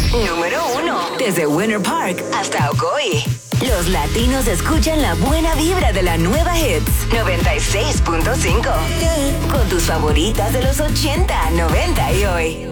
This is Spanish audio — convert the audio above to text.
Número 1. Desde Winter Park hasta Ocoee. Los latinos escuchan la buena vibra de la nueva Hits 96.5. Con tus favoritas de los 80, 90 y hoy.